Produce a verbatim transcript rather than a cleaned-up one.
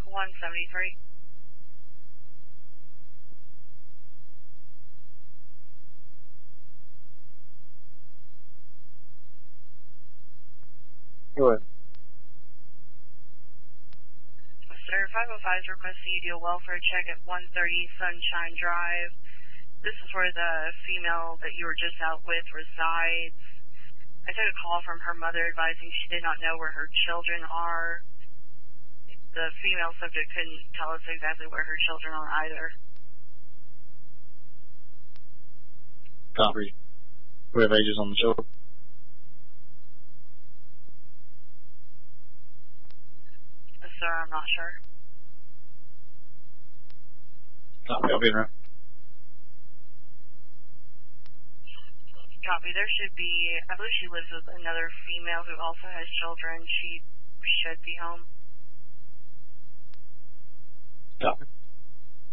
one seventy-three. Go ahead. Sir, five oh five is requesting you do a welfare check at one thirty Sunshine Drive. This is where the female that you were just out with resides. I took a call from her mother advising she did not know where her children are. The female subject couldn't tell us exactly where her children are either. Copy. We have ages on the show. Sir, I'm not sure. Copy. I'll be around. Copy. There should be, I believe she lives with another female who also has children. She should be home.